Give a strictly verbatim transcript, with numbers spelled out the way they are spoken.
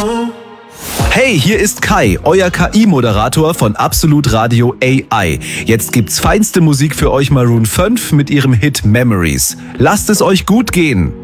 Hey, hier ist Kai, euer K I-Moderator von Absolut Radio A I. Jetzt gibt's feinste Musik für euch, Maroon fünf mit ihrem Hit Memories. Lasst es euch gut gehen.